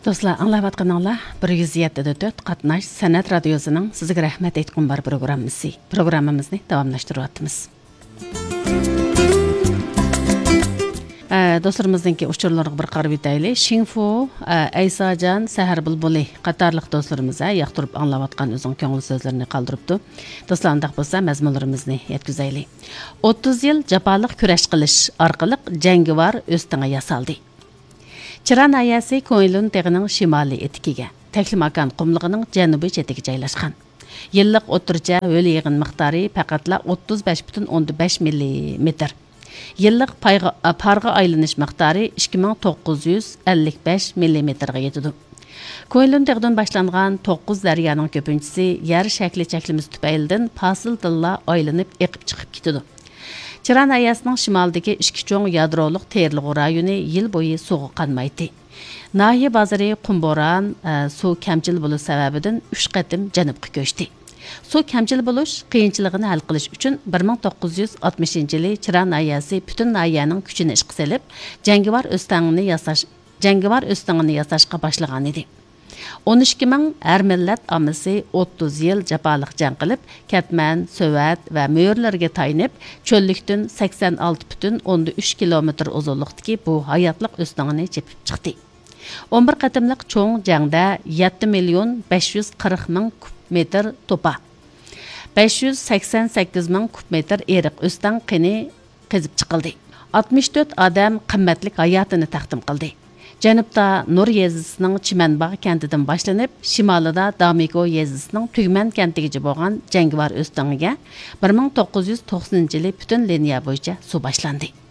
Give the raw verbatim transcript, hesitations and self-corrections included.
Dostlar, anlayatqanlar bir yuz yetti nöqta to'rt qatnash San'at radiosuning sizga rahmat aytqum bar programmasi. Programmamizni davomlashtiryapmiz. Dostlarımızdaki uçurlarına bir qarab etaylik. Xinfu, Aysajan, Sahar Bulbuli qatarlıq dostlarımıza yaqtırıb anlayatqan özün köngül sözlerini qaldırıbdı. Dostlar, undaq bolsa mazmunlarimizni yetkizaylik. o'ttiz yil jafoliq kurash qilish orqali jangovar o'stinga yasaldi. Chiran ayasi Ko'ylun teg'ining shimoliy etikiga, Taklimakan qumlig'ining janubiy chetiga joylashgan. Yillik o'tircha o'l yig'in miqdori faqatla o'ttiz besh butun o'n besh millimetr. Yillik parga aylanish miqdori ikki ming to'qqiz yuz ellik besh millimetrga yetadi. Ko'ylun teg'idan boshlangan to'qqiz daryoning ko'pinchisi yer shakli cheklimiz tufaylidan fasil dilla aylanib eqib chiqib ketadi. Chiran ayasining shimolidagi ikki cho'ng yadroliq terliq rayoni yil bo'yi suvga qanmaydi. Nahiya bozori qumboran suv kamchil bo'lish sababidan uch qatim janubga ko'chdi. Suv kamchil bo'lish qiyinchiligini hal qilish uchun bir ming to'qqiz yuz oltmishinchi yili Chiran ayasi butun nahiyaning kuchini ishga solib, jangovar o'stangini yasash, jangovar o'stangini yasashga boshlagan edi. o'n ikki ming har millat amisi o'ttiz yil jafoliq jang qilib, Katman, Sövat va Mo'rlarga tayinib, cho'llikdan sakson olti butun o'n uch kilometr uzunlikdagi bu hayotliq o'stangini chepib chiqdi. o'n bir qatimliq cho'ng jangda yetti million besh yuz qirq ming kub metr to'pa, besh yuz sakson sakkiz ming kub metr eriq o'stang qini qezib chiqildi. oltmish to'rt odam qimmatli hayotini taqdim qildi. Janubda Nur yezisining Chimanbog' kantidan boshlanib, shimolida Damigo yezisining Tugman kantigacha bo'lgan jangovar o'stangiga bir ming to'qqiz yuz to'qsoninchi yili butun liniya bo'yicha suv boshlandi.